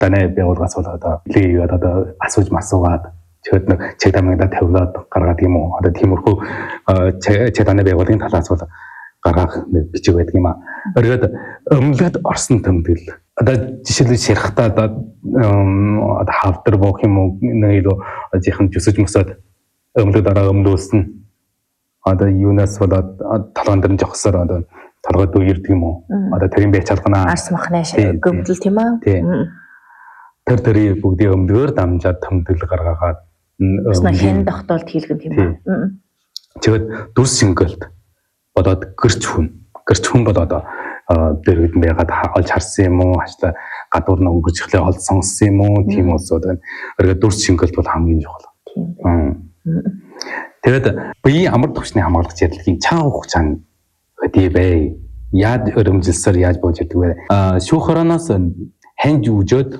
танай байгууллагаас бол одоо лиг одоо асууж масуугаад чөт нэг чиг дамгада тавилаад гаргаад юм уу одоо тиймэрхүү чиг танай байгууллагын талаас бол гаргах бичиг байдаг юм аа. Өргөд өмнөд орсон тэмдэглэл одоо жишээлбэл ширхтаа одоо хавдар боох юм уу нэг жихэн жүсэж мөсөд өмнөд дараа өмнөөснө одоо юунаас болоод талган дээр жогсоор одоо толгойд үердэг юм уу одоо тэрийн байж чадгана арс махны гомдол тийм аа тэр бүгдийн өмнөөр дамжаад тэмдэглэл гаргаад хэн тогтоолт хийлгэн тийм аа тэгээд дүрс шингэлт бодоод гэрч хүн болоод дэргэд байгаад олж харсан юм уу хаашаа гадуур нь өнгөрч ихлэ ол сонссон юм уу тийм улсууд байна. Өргөд дүрс шингэлт бол хамгийн чухал. Тэгээд биеийн амар түвшний хамгаалах зэрлэгийн цаан хугацаанд өдий бай. Яаж өрөмжилсээр яаж бууж ирдэг вэ? Шүүх хороноос ханж үжөөд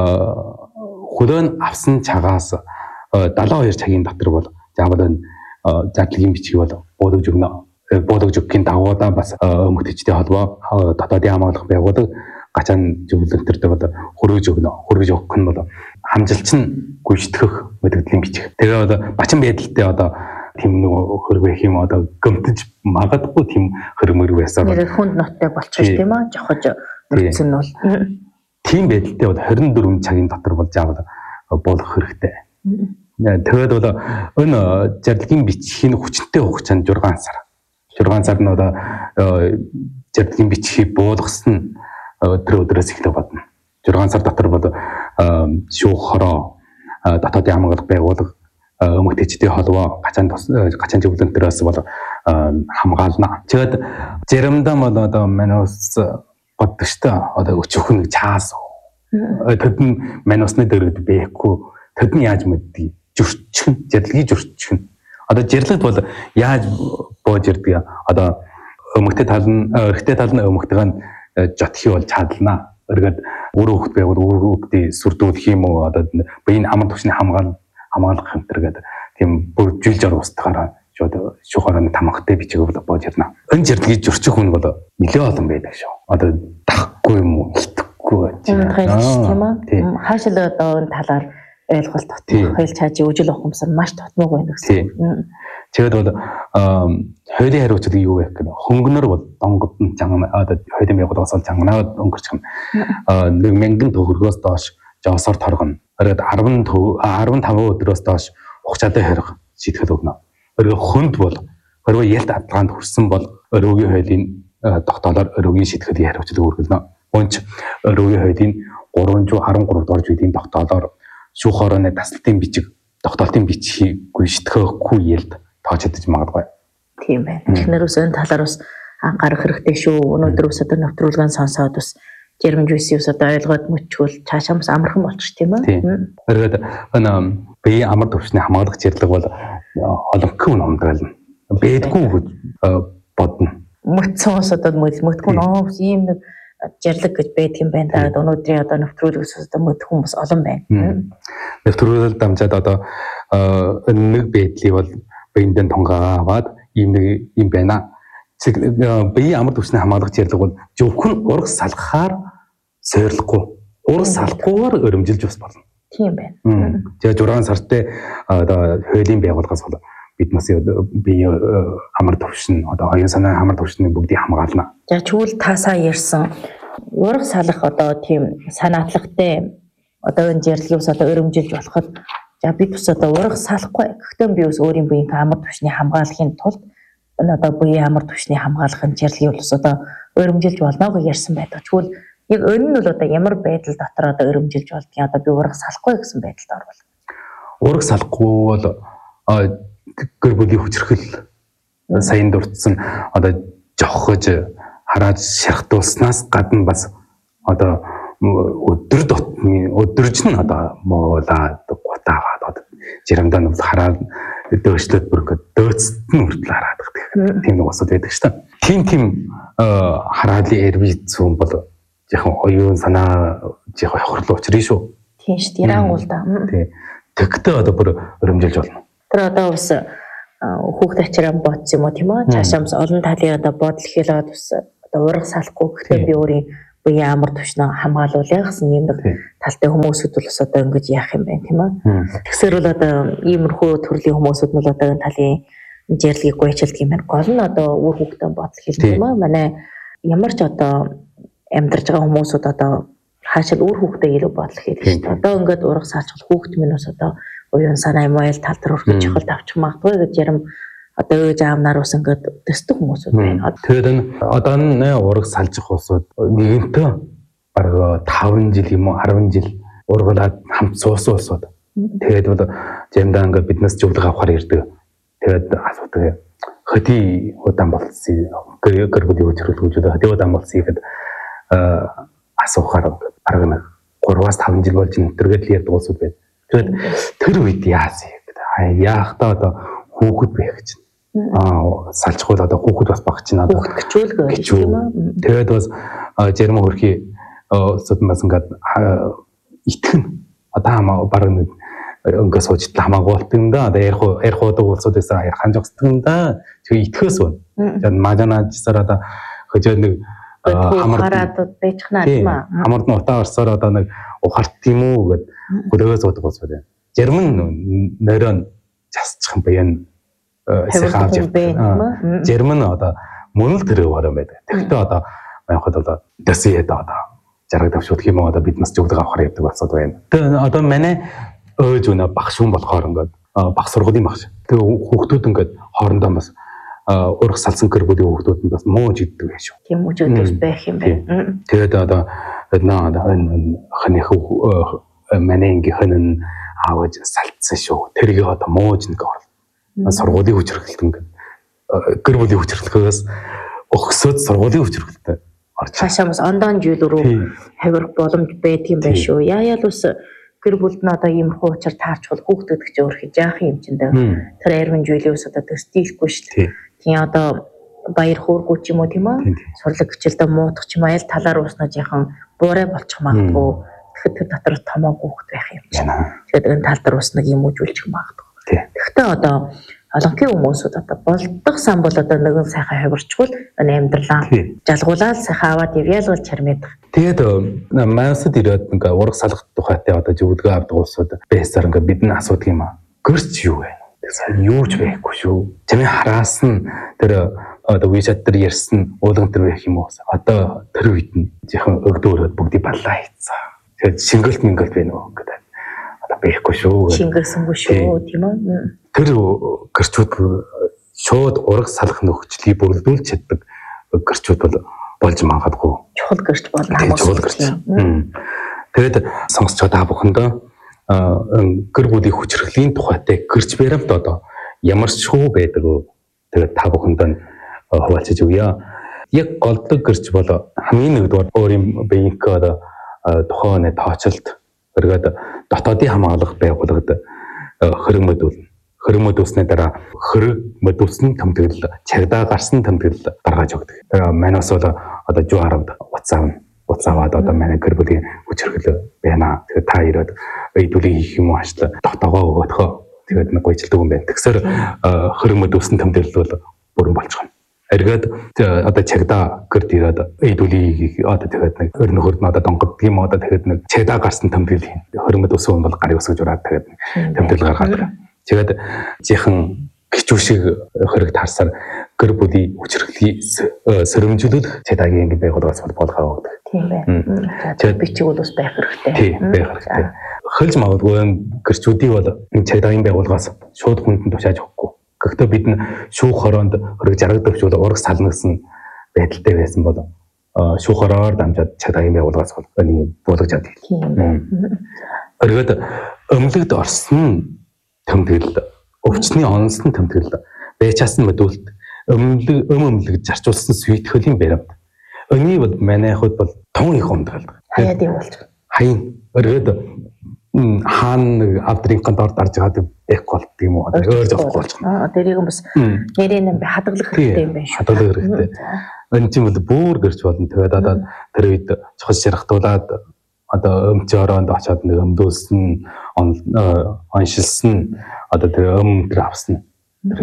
хөлөөн авсан цагаас 72 цагийн дотор бол заавал зардлын бичиг бол буудагж өгөхийн дагуудаа бас өмгтөчтэй холбоо дотоодын хамгаалах байгууллага гачаан зөвлөлтөртэй бол хөргөж өгөх нь бол хамжилч нь гүйцэтгэх мэдээллийн бичиг. Тэгээ одоо бачин байдалтай одоо тийм нэг хөргөх юм одоо гомтж магадгүй тийм хөрмөр байсаар нэр хүнд ноттой болчих тийм аа жохож өрцөн нь бол тийм байдалтай бол 24 цагийн дотор бол заавал болох хэрэгтэй. Тэгээд бол энэ зардлын бичгийн хүчтэй хугацаанд 6 сар нь одоо зардлын бичгийг буулгасан өдрөөс эхлэх бодно. 6 сар дотор бол шүүх хороо дотоодын хамгаалах байгууллага өмгтөчтэй холбоо гачаан зөвлөлтөөс бол хамгаална. Тэгээд заримдаа бол одоо манус боддог шүү дээ. Одоо өчөөх нэг чаас. Тэд нь манусны дөрөд бэхгүй. Тэд нь яаж мэддэг? Зөрчин, зардлын зөрчин. Одоо зэрлэгт бол яаж бууж ирдэг? Одоо өмгтэй тал нь өмгтэйг нь жотхи бол чадлана. Өргөд өөрөө хөвгт байгуул өөрөө хөвгтийн сүрдүүлэх юм уу? Одоо биеийн амар түвшний хамгаалах хэмтэр гэдэг тийм бүр жил жар устгаараа шүүх хорооны тамхтай бичиг бол бууж ирнэ. Энэ зэрлэгийг зөрчих хүн бол нэлээд олон байдаг шүү. Одоо дахгүй юм уу? Итгэхгүй тийм аа. Хаашаа одоо энэ талаар ойлголт татах хэл чаажи үжил ухамсар маш татмаг байна гэсэн. Тэгээд бол хуулийн хариуцлага юу вэ гэхээр хөнгөнөр бол донгод нь одоо хуулийн байгууллагаас бол чанганаад өнгөрчих юм. 1000 төгрөгөөс доош жоосоор торгоно. Ороод 15 өдрөөс доош хугацаатай хориг шийтгэл өгнө. Орой хүнд бол орой ялт адлагаанд хүрсэн бол оройгийн хуулийн тогтоолоор оройгийн шийтгэлийн хариуцлага өргөлнө. Өнч оройгийн хуулийн 313 дугаар зүйлийн тогтоолоор шүүх хорооны таслалтын бичиг тогтоолтын бичгийг гүйцэтгэхгүй ялд тоож чадж магадгүй. Тийм байна. Эхнэрээс энэ талаар бас анхаарах хэрэгтэй шүү. Өнөөдөр ус одоо навтруулгын сонсоод бас жирэмжүүлсэн ус одоо ойлгоод мөчгөл цаашаа бас амархан болчих тийм ээ. Өргөд энэ биеийн амар түвшний хамгаалах зэрлэг бол олонхын номдгална. Бэдгүй бодно. Мөцсөн ус одоо мөтгөн оос ийм нэг жирлэг гэж байдаг юм байна. Тэгээд өнөөдрийн одоо навтруулгаас одоо мөдөх хүмүүс олон байна. Навтруулал дамжаад одоо нэг байдлыг бол биендээ тунгаа аваад ийм байна. Биеийн амар түвшний хамгаалах зэрлэг бол зөвхөн ураг салгахаар сойрлохгүй. Ураг салахгүйгээр өрөмжилж бас болно. Тийм байна. Тэгээд 6 сартай одоо хуулийн байгууллагаас бол бид нас биеийн амар түвшин одоо оюун санааны амар түвшний бүгдийг хамгаална. За чүүл таасаа ярьсан ураг салах одоо тийм санаатлагтай одоо энэ зэрлэгээс одоо өрөмжилж болоход за бид бас одоо ураг салахгүй. Гэхдээ би бас өөрийн биеийн амар түвшний хамгаалахын тулд энэ одоо биеийн амар түвшний хамгаалахын зэрлэгийг бас одоо өрөмжилж болно гэж ярьсан байдаг. Чүүл яг энэ нь бол одоо ямар байдал дотор одоо өрөмжилж болдгийг одоо би ураг салахгүй гэсэн байдалд орвол. Ураг салахгүй бол гэр бүлийн хүчрхэл сайн дурдсан одоо жохож хараад шархтуулснаас гадна бас одоо өдөрж нь одоо муулаад гутаагаад одоо жирамдаа нь хараад дөөшлөд бүргээд дөөцт нь хүртэл хараад гэх тийм нэг усуд байдаг шүү дээ. Тийм хараалын эрвиц зүүн бол жоохон оюун санаа жоохон хохирлоо учрын шүү. Тийм шүү дээ. Ярангуул да. Тийм. Тэгтээ одоо бүр өрөмжилж болно. Тэр одоо бас хүүхд ачраа бодсон юм уу тийм үү? Цаашаа бас олон талын одоо бодол хэлээд бас одоо ураг салахгүй гэхдээ би өөрийн буян амар төвшнө хамгаалуулах гэсэн юм талтай хүмүүсүүд бол одоо ингэж яах юм бэ тийм үү. Тэгэхээр бол одоо иймэрхүү төрлийн хүмүүсүүд нь одоо энэ талын жирлэгийг гойчилдаг юм байна. Гол нь одоо үр хүүхдээ бодол хэлдэг юм аа. Манай ямар ч одоо амьдарч байгаа хүмүүсүүд одоо хаашаа үр хүүхдээ илүү бодол хэлдэг шүү дээ. Одоо ингээд ураг салчвал хүүхд минь бас одоо уян санаа мойл тал дээр өрхөж чухал авчих магадгүй гэж ярим одоо ээж аав нар ус ингээд төсдөг хүмүүсүүд байна. Тэгэхээр энэ одоо энэ ураг салжих улсууд нэгэнтээ бараг 5 жил юм уу 10 жил ургалаад хамт суусан улсууд. Тэгээд бол жамдаа ингээд биднээс зөвлөгөө авахар ирдэг. Тэгээд асуудаг хөдий удаан болсон гэр бүлийн хүчрэлгүүжүүд хөдий удаан болсон ихэд асуухаар бараг нэг 3-5 жил болж нэтэргээд л ярьдаг улсууд байна. Тэгээд тэр үед яасан юм яах та одоо хүүхэд байх гэж салжгүй одоо хүүхэд бас баг чинь одоо гिचүүлгөө юм аа. Тэгээд бас жирм хөрхи сүдэн бас ингээд итгэн одоо хамаа баг нэг ингээд сууж хамаагүй болт юм да. Одоо ярих удаг улсууд байсан ярхан жогсдог юм да. Тэгээ итгэхөөс байна. Тэгээд мажанажсаар одоо хөжөө нэг хамаарад байчихнаа тийм аа. Хамард нь утаа орсоор одоо нэг ухарт юм уу гэд хөлөөгөө суудаг улсууд байна. Жирмэн нөрөө засчих юм байна. Жирмэн одоо мөн л тэр юм байдаг. Тэгтээ одоо манайхад одоо дэсээд одоо жаргал давшуулах юм одоо биднээс зөвлөгөө авахар явдаг болсод байна. Тэгээ одоо манай өөж өнө багш хүн болохоор ингээд баг сургуулийн багш. Тэгээ хүүхдүүд ингээд хоорондоо бас урах салсан гэр бүлийн хүүхдүүд нь бас мууж иддэг байх шүү. Тийм үжигдэл байх юм байна. Тэгээд одоо энэ ханийх манай ангийнхан аавж салцсан шүү. Тэрийг одоо мууж нэг сургуулийн хүчрэлт ингээд гэр бүлийн хүчрэлтээс өгсөд сургуулийн хүчрэлттэй орж цаашаа бас ондоон жил рүү хавирах боломж байдаг юм байна шүү. Яаял ус гэр бүлд нь одоо иймэрхүү учир таарчвал хүүхдэд гэж өөр хий жаах юм чинь дээ. Тэр арвин жилийн ус одоо төсдийлэхгүй шүү дээ. Тийм одоо баяр хөөргүү ч юм уу тийм үү? Сурлаг хичээлдээ муудах ч юм айл талаар уснаа жаахан буурай болчих магадгүй. Тэгэхээр тэр дотор томоо хүүхд байх юм чинь. Тэгээд энэ тал дээр уснаг юм үжүүлчих магадгүй. Гэхдээ одоо олонхын хүмүүсүүд одоо болдох сан бол одоо нэгэн сайхан хавирчвал энэ амьдралаа жалгуулаад сайхан аваад явъял бол чармэдах. Тэгээд манайсад ирээд ингээ ураг салгах тухайтай одоо зөвлөгөө авдаг улсууд байсаар ингээ бидний асуудаг юм аа. Гэрч юу вэ? Юу ч байхгүй шүү. Чамийн хараас нь тэр одоо WeChat дээр ярьсан уулан тэр байх юм уу? Одоо тэр үед нь жоохон өгдөөрөөд бүгдийг баллаа хийцээ. Тэгээд шингэлт мингэлт байна уу гэдэг. Одоо байхгүй шүү. Шингэлсэнгүй шүү тийм үү? Тэр гэрчүүд шууд ураг салах нөхцөлийг бүрдүүлж чаддаг гэрчүүд бол болж магадгүй. Чухал гэрч болно. Чухал гэрч. Тэгээд сонгогч та бүхэндээ гэр бүлийн хүчирхлийн тухайтай гэрч баримт одоо ямар ч шүү байдаг уу? Тэгээд та бүхэндээ хуваалцаж өгье. Яг голдог гэрч бол хамгийн нэгдүгээр өөрийн биеийнхээ одоо тухайн тооцолт өргөд дотоодын хамгаалах байгууллагад хөрөг мөдүүлнэ. Хөрөг мөдүүлснээр дараа хөрөг мөдүүлсэн тэмдэглэл чагдаа гарсан тэмдэглэл гаргаж өгдөг. Тэгээ манайс бол одоо жуу хараад уцааваад одоо манай гэр бүлийн хүчирхэл байна. Тэгээ та ирээд эдүлийг хийх юм уу хааштай дотоогоо өгөхөө тэгээд нэг гойчилдаг юм байна. Тэгсээр хөрөг мөдүүлсэн тэмдэглэл бол бүрэн болчихно. Эргээд одоо чагдаа гэрд ирээд эдүлийг одоо тэгээд нэг өрнөхөрд нь одоо донгод юм одоо тэгээд нэг чагдаа гарсан тэмдэглэл хийн. Хөрөг мөдүүлсэн бол гарын өсгөж ураад тэгээд тэмдэглэл гаргаад. Тэгээд жихэн гिचүү шиг хөрөг таарсаар гэр бүлийн хүчирхлийг сөрөмжлүүлэх чадаагийн ингэ байгууллагаас болгоо өгдөг. Тийм байна. Тэгээд бичиг бол бас байх хэрэгтэй. Тийм байх хэрэгтэй. Хөлж магадгүй гэрчүүдийг бол энэ чадаагийн байгууллагаас шууд хүнд тушааж өгөхгүй. Гэхдээ бид нь шүүх хороонд хөрөг жаргагдавч бол ураг сална гэсэн байдалтай байсан бол шүүх хороор дамжаад чадаагийн байгууллагаас бол энэ болгож авдаг. Өргөд өмлөгд орсон тэмдэглэл өвчний онцны тэмдэглэл байчаас нь мөдүүлэлт өмлөг зарчуулсан сүйтгэлийн баримт. Өний бол манай хүүд бол тун их унтгалдаг. Хаяад юм болж. Хаян өргөд хаан авдрынханд орд арж байгаа байх болт юм уу? Өөр жоох болж байна. Тэрийг бас нэрийн юм хадгалах хэрэгтэй юм байна шүү. Хадгалах хэрэгтэй. Энэ тийм бол бүр гэрч болно. Тэгээд одоо тэр үед чухал ширхтуулаад одоо өмчөөрөнд очоод нэг өмдүүлсэн оншилсан одоо тэр өмдөр авсан.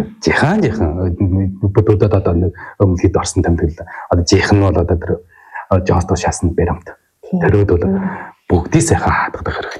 Жихан бүдүүдэд одоо нэг өмлөд орсон тэмдэглэл. Одоо жихан нь бол одоо тэр жостоо шаасан баримт. Тэрүүд бол бүгдийг сайхан хаагдах хэрэгтэй.